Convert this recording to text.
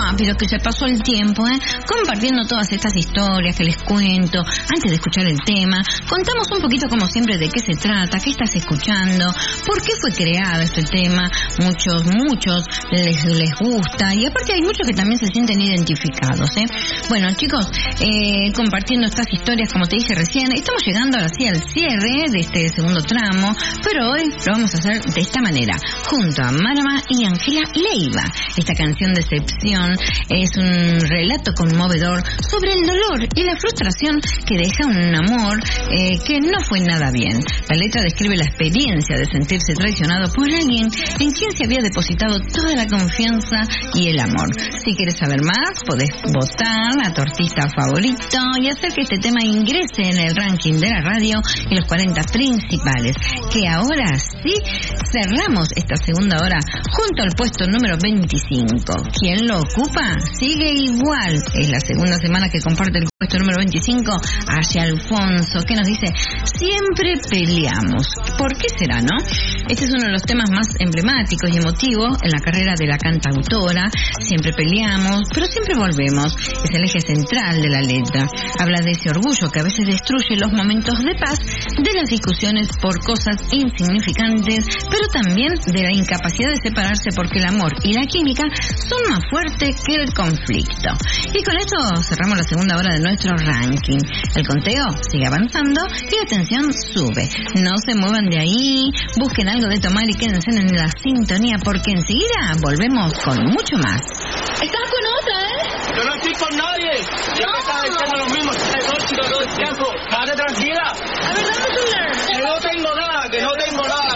rápido que se pasó el tiempo, compartiendo todas estas historias que les cuento. Antes de escuchar el tema, contamos un poquito como siempre de qué se trata, qué estás escuchando, por qué fue creado este tema. Muchos les gusta y aparte hay muchos que también se sienten identificados, Bueno, chicos, compartiendo estas historias, como te dije recién, estamos llegando así al cierre de este segundo tramo, pero hoy lo vamos a hacer de esta manera, junto a Marama y Ángela Leiva. Esta canción Decepción es un relato conmovedor sobre el dolor y la frustración que deja un amor que no fue nada bien. La letra describe la experiencia de sentirse traicionado por alguien en quien se había depositado toda la confianza y el amor. Si quieres saber más, podés votar a tu artista favorito y hacer que este tema ingrese en el ranking de la radio y los 40 principales, que ahora sí cerramos esta segunda hora junto al puesto número 25. ¿Quién lo ocupa? Sigue igual. Es la segunda semana que comparte el puesto número 25 hacia Alfonso, que nos dice: siempre peleamos. ¿Por qué será, no? Este es uno de los temas más emblemáticos y emotivos en la carrera de la cantautora. Siempre peleamos, pero siempre volvemos. Es el eje central de la letra. Habla de ese orgullo que a veces destruye los momentos de paz, de las discusiones por cosas insignificantes, pero también de la incapacidad de separarse porque el amor y la química son más fuertes que el conflicto. Y con esto cerramos la segunda hora de nuestro ranking. El conteo sigue avanzando y la tensión sube. No se muevan de ahí, busquen algo de tomar y quédense en la sintonía, porque enseguida volvemos con mucho más. ¿Estás con otra, Yo no estoy con nadie. Ya me estás diciendo lo mismo. Estoy tóxico todo el tiempo. Quédate tranquila. A ver, dame tu celular. Que no tengo nada.